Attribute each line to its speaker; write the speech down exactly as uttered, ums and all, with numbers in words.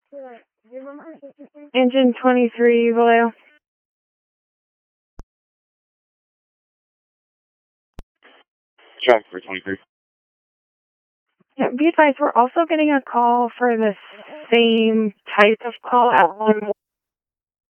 Speaker 1: Engine twenty-three, Vallejo.
Speaker 2: Check for twenty-three.
Speaker 1: Yeah, be advised, we're also getting a call for the same type of call at one